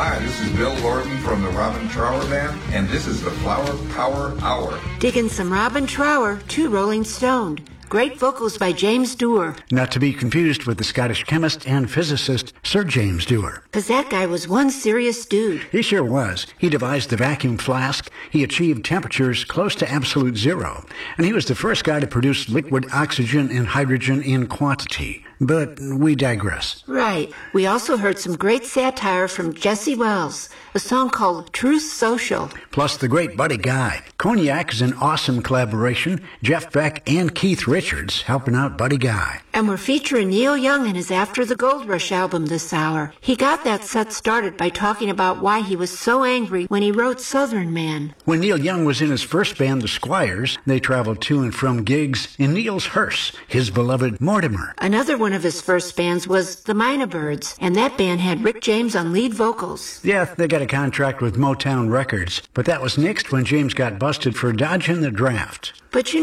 Hi, this is Bill Lorden from the Robin Trower Band, and this is the Flower Power Hour. Digging some Robin Trower, two Rolling Stoned. Great vocals by James Dewar. Not to be confused with the Scottish chemist and physicist Sir James Dewar. Because that guy was one serious dude. He sure was. He devised the vacuum flask. He achieved temperatures close to absolute zero. And he was the first guy to produce liquid oxygen and hydrogen in quantity. But we digress. Right. We also heard some great satire from Jesse Wells, a song called Truth Social. Plus the great Buddy Guy. Cognac is an awesome collaboration. Jeff Beck and Keith Richards helping out Buddy Guy. And we're featuring Neil Young in his After the Gold Rush album this hour. He got that set started by talking about why he was so angry when he wrote Southern Man. When Neil Young was in his first band, the Squires, they traveled to and from gigs in Neil's hearse, his beloved Mortimer. Another one of his first bands was the Mynah Birds, and that band had Rick James on lead vocals. Yeah, they got a contract with Motown Records, but that was nixed when James got busted for dodging the draft. But you